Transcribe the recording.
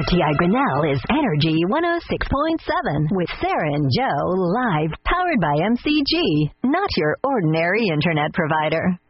WTI Grinnell is Energy 106.7 with Sarah and Joe live, powered by MCG, not your ordinary internet provider.